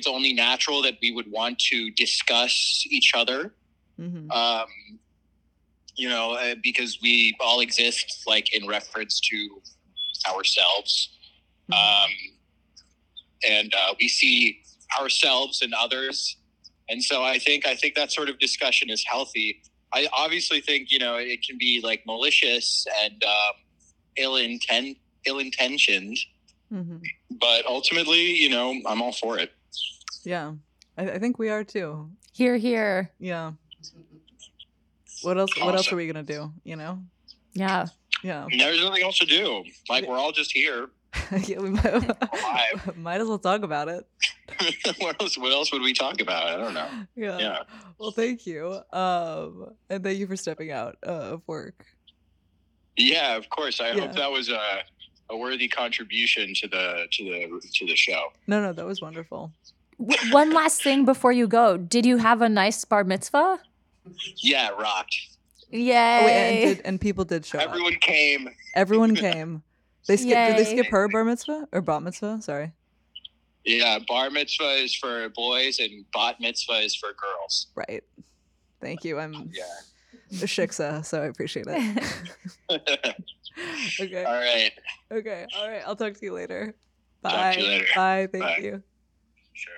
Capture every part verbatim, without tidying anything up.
only natural that we would want to discuss each other. Mm-hmm. Um, you know, uh, because we all exist like in reference to ourselves. Mm-hmm. Um, and uh, we see ourselves and others. And so I think, I think that sort of discussion is healthy. I obviously think, you know, it can be like malicious and um, ill intent, ill-intentioned, mm-hmm. but ultimately, you know, I'm all for it. Yeah, I, I think we are too. Here, here. Yeah. What else? Awesome. What else are we gonna do? You know? Yeah. Yeah. There's nothing else to do. Like we're all just here. Yeah, we might, might as well talk about it. what else? What else would we talk about? I don't know. Yeah. Yeah. Well, thank you, um, and thank you for stepping out uh, of work. Yeah, of course. I yeah. hope that was a, a worthy contribution to the to the to the show. No, no, that was wonderful. W- one last thing before you go: did you have a nice bar mitzvah? Yeah, it rocked. Yay! Oh, wait, and, did, and people did show Everyone up. came. Everyone came. They skipped. Did they skip her bar mitzvah or bat mitzvah? Sorry. Yeah, bar mitzvah is for boys and bat mitzvah is for girls. Right. Thank you. I'm yeah. a shiksa, so I appreciate it. Okay. All right. Okay. All right. I'll talk to you later. Bye. Talk to you later. Bye. Thank Bye. you. Sure.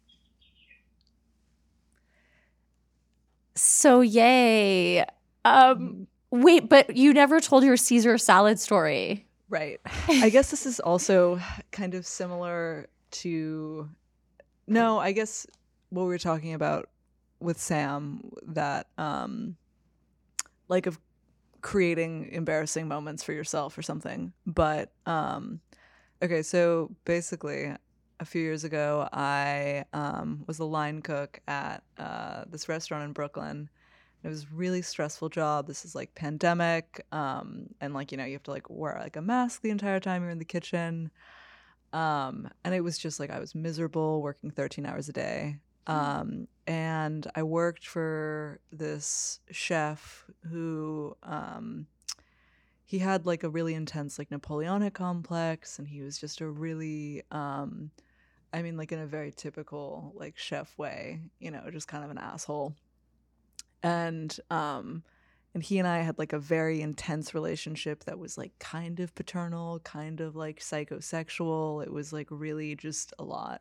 So yay. Um, wait, but you never told your Caesar salad story. Right. I guess this is also kind of similar to, no, I guess what we were talking about with Sam, that um, like of creating embarrassing moments for yourself or something. But um, okay, so basically a few years ago, I um, was a line cook at uh, this restaurant in Brooklyn. It was a really stressful job. This is like pandemic. Um, and like, you know, you have to like wear like a mask the entire time you're in the kitchen. Um, and it was just like, I was miserable working thirteen hours a day. Um, and I worked for this chef who, um, he had like a really intense like Napoleonic complex. And he was just a really, um, I mean, like in a very typical like chef way, you know, just kind of an asshole. And um and he and I had like a very intense relationship that was like kind of paternal, kind of like psychosexual. It was like really just a lot.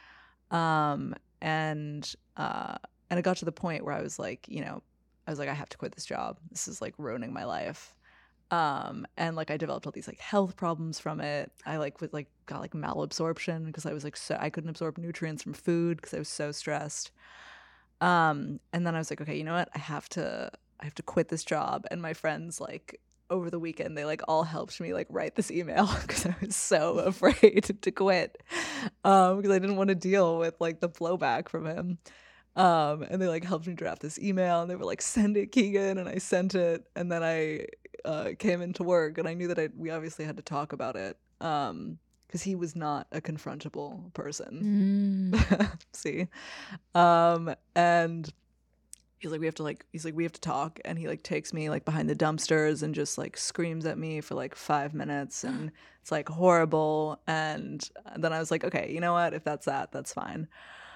Um and uh and it got to the point where I was like, you know, I was like, I have to quit this job. This is like ruining my life. Um and like I developed all these like health problems from it. I like was like got like malabsorption because I was like so I couldn't absorb nutrients from food because I was so stressed. Um, and then I was like, okay, you know what? I have to, I have to quit this job. And my friends, like, over the weekend, they like all helped me like write this email because I was so afraid to quit, um, because I didn't want to deal with like the blowback from him. Um, and they like helped me draft this email, and they were like, send it, Keegan, and I sent it. And then I uh, came into work, and I knew that I we obviously had to talk about it. Um, because he was not a confrontable person. Mm. See? Um, and he's like, we have to like, he's like, we have to talk. And he like takes me like behind the dumpsters and just like screams at me for like five minutes. And it's like horrible. And then I was like, okay, you know what? If that's that, that's fine.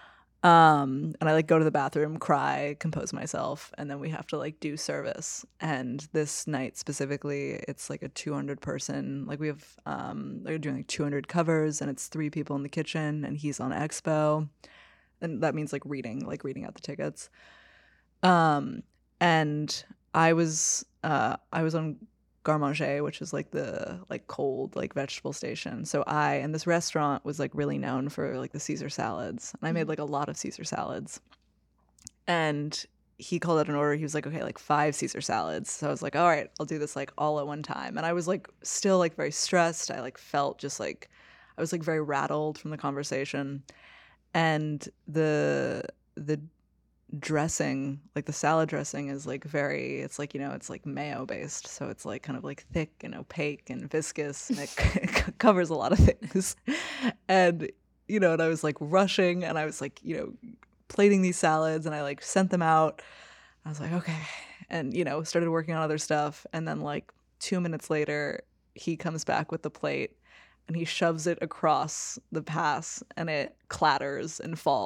Um, and I like go to the bathroom, cry, compose myself, and then we have to like do service. And this night specifically, it's like a two hundred person, like we have, um, they're doing like two hundred covers, and it's three people in the kitchen, and he's on expo, and that means like reading, like reading out the tickets. Um, and I was, uh, I was on Garde Manger, which is like the like cold like vegetable station. So I and this restaurant was like really known for like the Caesar salads. And I made like a lot of Caesar salads. And he called out an order. He was like, okay, like five Caesar salads. So I was like, all right, I'll do this like all at one time. And I was like still like very stressed. I like felt just like I was like very rattled from the conversation. And the the dressing, like the salad dressing, is like very, it's like, you know, it's like mayo based, so it's like kind of like thick and opaque and viscous, and it, it covers a lot of things. And you know, and I was like rushing, and I was like, you know, plating these salads, and I like sent them out. I was like, okay, and you know, started working on other stuff. And then like two minutes later, he comes back with the plate, and he shoves it across the pass, and it clatters and falls.